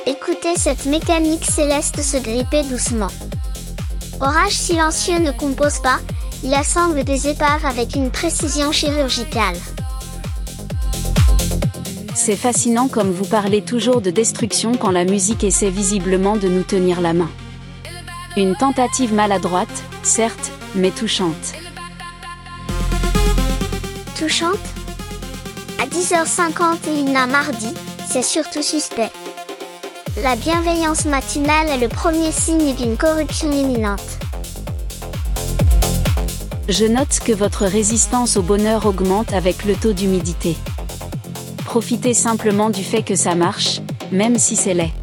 Écoutez cette mécanique céleste se gripper doucement. Orage silencieux ne compose pas, il assemble des épaves avec une précision chirurgicale. C'est fascinant comme vous parlez toujours de destruction quand la musique essaie visiblement de nous tenir la main. Une tentative maladroite, certes, mais touchante. Touchante ? À 10h51 un mardi, c'est surtout suspect. La bienveillance matinale est le premier signe d'une corruption imminente. Je note que votre résistance au bonheur augmente avec le taux d'humidité. Profitez simplement du fait que ça marche, même si c'est laid.